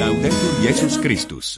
Laudetur Jesus Christus.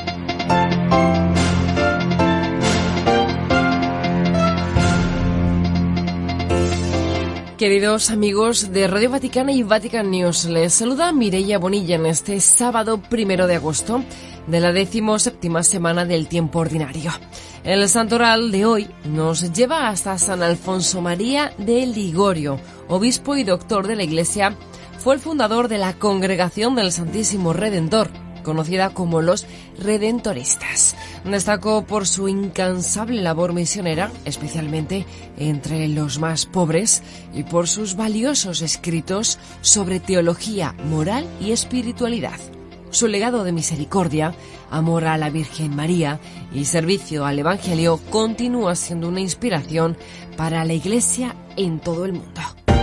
Queridos amigos de Radio Vaticana y Vatican News, les saluda Mireia Bonilla en este sábado 1 de agosto de la 17ª semana del tiempo ordinario. El santoral de hoy nos lleva hasta San Alfonso María de Ligorio, obispo y doctor de la Iglesia. Fue el fundador de la Congregación del Santísimo Redentor, conocida como los Redentoristas. Destacó por su incansable labor misionera, especialmente entre los más pobres, y por sus valiosos escritos sobre teología, moral y espiritualidad. Su legado de misericordia, amor a la Virgen María y servicio al Evangelio continúa siendo una inspiración para la Iglesia en todo el mundo.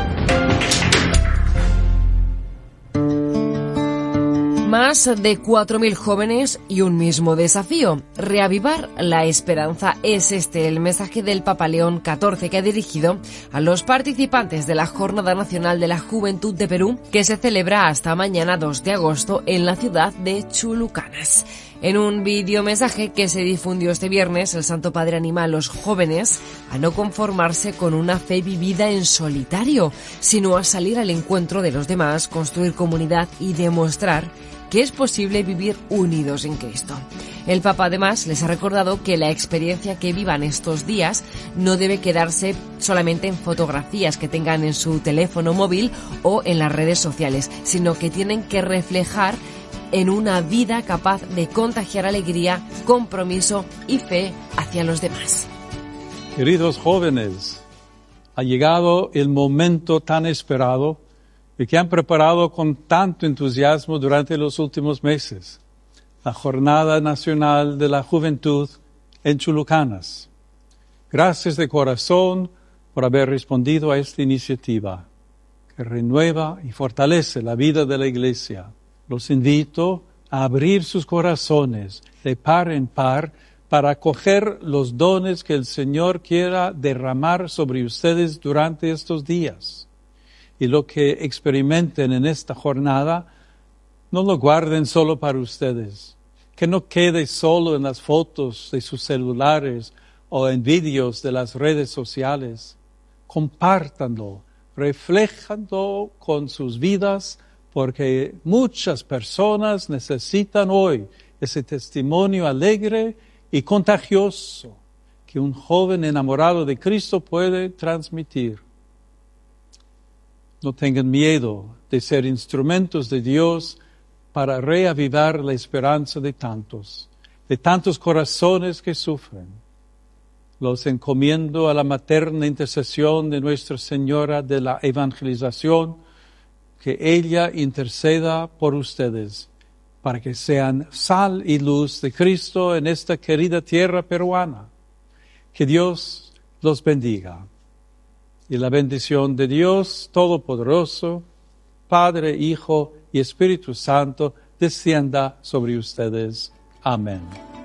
Más de 4.000 jóvenes y un mismo desafío: reavivar la esperanza. Es este el mensaje del Papa León XIV, que ha dirigido a los participantes de la Jornada Nacional de la Juventud de Perú, que se celebra hasta mañana 2 de agosto en la ciudad de Chulucanas. En un videomensaje que se difundió este viernes, el Santo Padre anima a los jóvenes a no conformarse con una fe vivida en solitario, sino a salir al encuentro de los demás, construir comunidad y demostrar que es posible vivir unidos en Cristo. El Papa además les ha recordado que la experiencia que vivan estos días no debe quedarse solamente en fotografías que tengan en su teléfono móvil o en las redes sociales, sino que tienen que reflejar en una vida capaz de contagiar alegría, compromiso y fe hacia los demás. Queridos jóvenes, ha llegado el momento tan esperado y que han preparado con tanto entusiasmo durante los últimos meses, la Jornada Nacional de la Juventud en Chulucanas. Gracias de corazón por haber respondido a esta iniciativa, que renueva y fortalece la vida de la Iglesia. Los invito a abrir sus corazones de par en par para acoger los dones que el Señor quiera derramar sobre ustedes durante estos días. Y lo que experimenten en esta jornada, no lo guarden solo para ustedes. Que no quede solo en las fotos de sus celulares o en vídeos de las redes sociales. Compártanlo, refléjanlo con sus vidas, porque muchas personas necesitan hoy ese testimonio alegre y contagioso que un joven enamorado de Cristo puede transmitir. No tengan miedo de ser instrumentos de Dios para reavivar la esperanza de tantos corazones que sufren. Los encomiendo a la materna intercesión de Nuestra Señora de la Evangelización, que ella interceda por ustedes, para que sean sal y luz de Cristo en esta querida tierra peruana. Que Dios los bendiga. Y la bendición de Dios Todopoderoso, Padre, Hijo y Espíritu Santo, descienda sobre ustedes. Amén.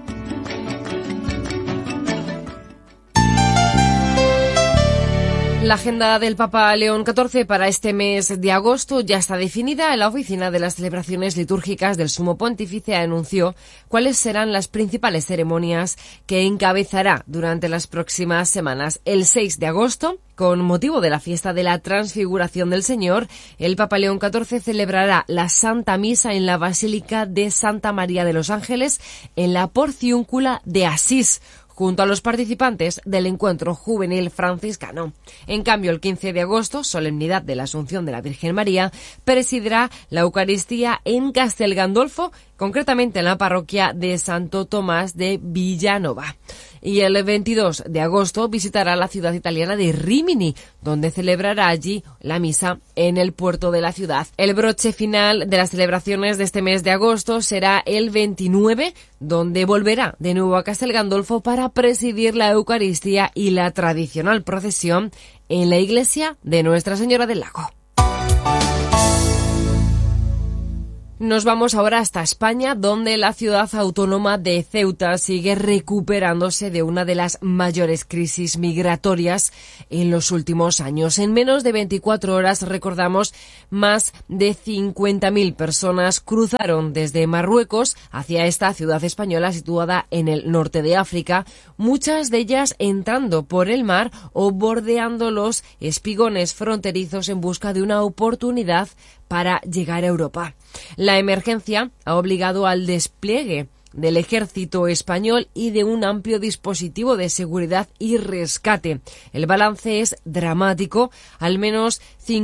La agenda del Papa León XIV para este mes de agosto ya está definida. La Oficina de las Celebraciones Litúrgicas del Sumo Pontífice anunció cuáles serán las principales ceremonias que encabezará durante las próximas semanas. El 6 de agosto, con motivo de la fiesta de la Transfiguración del Señor, el Papa León XIV celebrará la Santa Misa en la Basílica de Santa María de los Ángeles, en la Porciúncula de Asís, junto a los participantes del encuentro juvenil franciscano. En cambio, el 15 de agosto, solemnidad de la Asunción de la Virgen María, presidirá la Eucaristía en Castel Gandolfo, concretamente en la parroquia de Santo Tomás de Villanova. Y el 22 de agosto visitará la ciudad italiana de Rímini, donde celebrará allí la misa en el puerto de la ciudad. El broche final de las celebraciones de este mes de agosto será el 29, donde volverá de nuevo a Castel Gandolfo para presidir la Eucaristía y la tradicional procesión en la iglesia de Nuestra Señora del Lago. Nos vamos ahora hasta España, donde la ciudad autónoma de Ceuta sigue recuperándose de una de las mayores crisis migratorias en los últimos años. En menos de 24 horas, recordamos, más de 50.000 personas cruzaron desde Marruecos hacia esta ciudad española situada en el norte de África, muchas de ellas entrando por el mar o bordeando los espigones fronterizos en busca de una oportunidad para llegar a Europa. La emergencia ha obligado al despliegue del ejército español y de un amplio dispositivo de seguridad y rescate. El balance es dramático. Al menos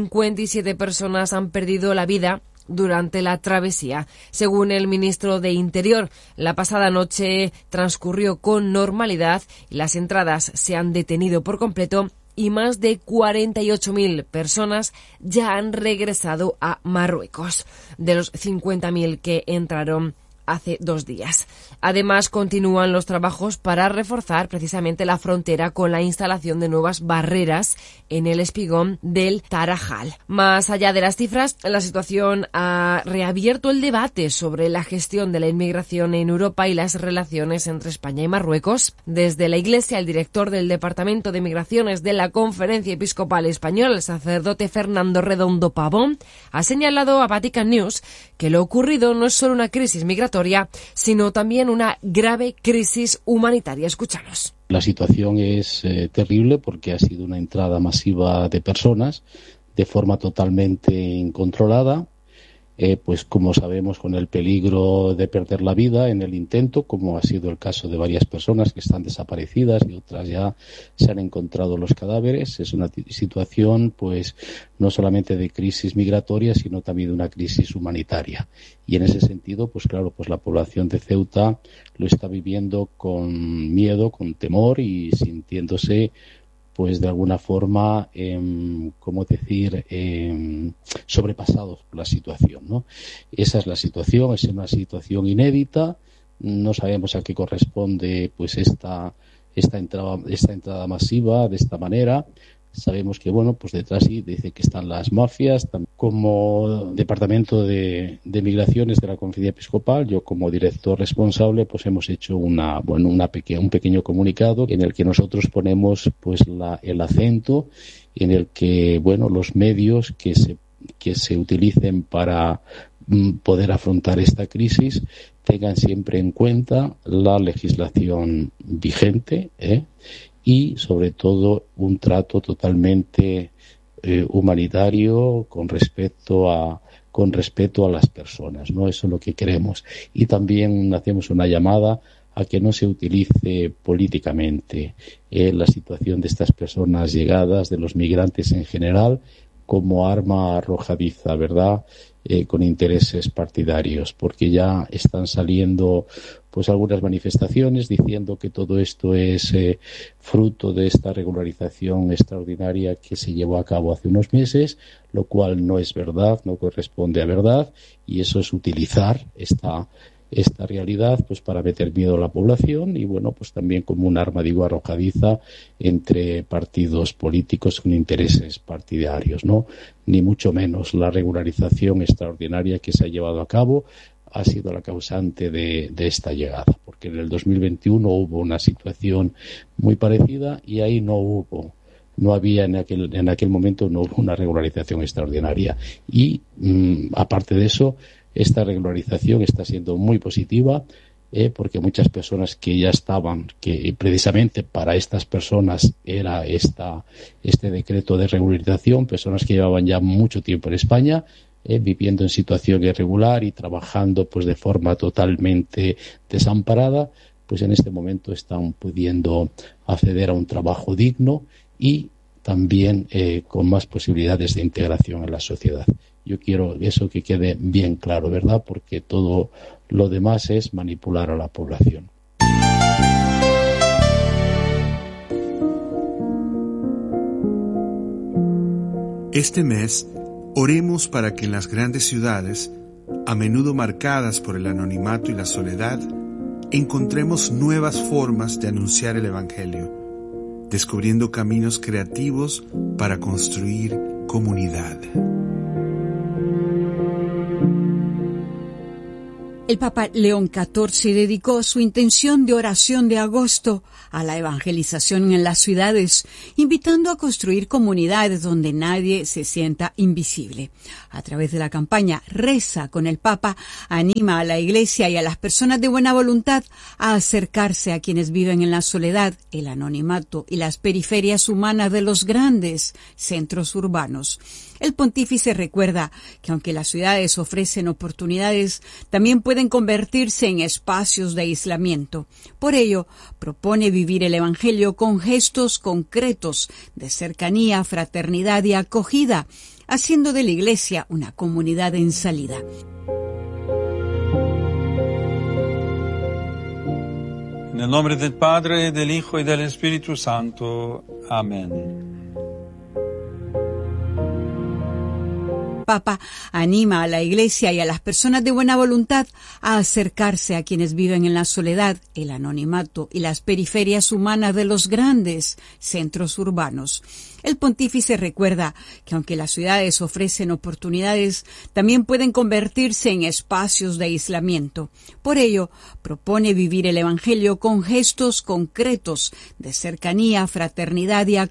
57 personas han perdido la vida durante la travesía. Según el ministro de Interior, la pasada noche transcurrió con normalidad y las entradas se han detenido por completo y más de 48.000 personas ya han regresado a Marruecos, de los 50.000 que entraron hace 2 días. Además, continúan los trabajos para reforzar precisamente la frontera con la instalación de nuevas barreras en el espigón del Tarajal. Más allá de las cifras, la situación ha reabierto el debate sobre la gestión de la inmigración en Europa y las relaciones entre España y Marruecos. Desde la Iglesia, el director del Departamento de Migraciones de la Conferencia Episcopal Española, el sacerdote Fernando Redondo Pavón, ha señalado a Vatican News que lo ocurrido no es solo una crisis migratoria, sino también una grave crisis humanitaria. Escuchamos. La situación es terrible porque ha sido una entrada masiva de personas de forma totalmente incontrolada, pues como sabemos, con el peligro de perder la vida en el intento, como ha sido el caso de varias personas que están desaparecidas y otras ya se han encontrado los cadáveres. Es una situación pues no solamente de crisis migratoria, sino también de una crisis humanitaria. Y en ese sentido, pues claro, pues la población de Ceuta lo está viviendo con miedo, con temor y sintiéndose pues de alguna forma, sobrepasados por la situación, ¿no? Esa es la situación, es una situación inédita, no sabemos a qué corresponde pues esta entrada masiva de esta manera. Sabemos que, bueno, pues detrás sí dice que están las mafias. Como Departamento de Migraciones de la Conferencia Episcopal, yo como director responsable, pues hemos hecho un pequeño comunicado en el que nosotros ponemos pues el acento en el que, bueno, los medios que se utilicen para poder afrontar esta crisis tengan siempre en cuenta la legislación vigente, y sobre todo un trato totalmente humanitario con respeto a las personas, ¿no? Eso es lo que queremos. Y también hacemos una llamada a que no se utilice políticamente la situación de estas personas llegadas, de los migrantes en general, como arma arrojadiza, ¿verdad?, con intereses partidarios, porque ya están saliendo pues algunas manifestaciones diciendo que todo esto es fruto de esta regularización extraordinaria que se llevó a cabo hace unos meses, lo cual no es verdad, no corresponde a verdad, y eso es utilizar esta realidad pues para meter miedo a la población y, bueno, pues también como un arma, digo, arrojadiza entre partidos políticos con intereses partidarios, ¿no? Ni mucho menos. La regularización extraordinaria que se ha llevado a cabo ha sido la causante de esta llegada, porque en el 2021 hubo una situación muy parecida y ahí no había en aquel momento no hubo una regularización extraordinaria y aparte de eso, esta regularización está siendo muy positiva, porque muchas personas que ya estaban, que precisamente para estas personas era este decreto de regularización, personas que llevaban ya mucho tiempo en España, viviendo en situación irregular y trabajando pues de forma totalmente desamparada, pues en este momento están pudiendo acceder a un trabajo digno y también con más posibilidades de integración en la sociedad. Yo quiero eso que quede bien claro, ¿verdad? Porque todo lo demás es manipular a la población. Este mes, oremos para que en las grandes ciudades, a menudo marcadas por el anonimato y la soledad, encontremos nuevas formas de anunciar el Evangelio, descubriendo caminos creativos para construir comunidad. El Papa León XIV dedicó su intención de oración de agosto a la evangelización en las ciudades, invitando a construir comunidades donde nadie se sienta invisible. A través de la campaña Reza con el Papa, anima a la Iglesia y a las personas de buena voluntad a acercarse a quienes viven en la soledad, el anonimato y las periferias humanas de los grandes centros urbanos. El pontífice recuerda que aunque las ciudades ofrecen oportunidades, también pueden convertirse en espacios de aislamiento. Por ello, propone vivir el Evangelio con gestos concretos de cercanía, fraternidad y acogida, haciendo de la Iglesia una comunidad en salida. En el nombre del Padre, del Hijo y del Espíritu Santo. Amén. Papa anima a la Iglesia y a las personas de buena voluntad a acercarse a quienes viven en la soledad, el anonimato y las periferias humanas de los grandes centros urbanos. El pontífice recuerda que aunque las ciudades ofrecen oportunidades, también pueden convertirse en espacios de aislamiento. Por ello, propone vivir el Evangelio con gestos concretos de cercanía, fraternidad y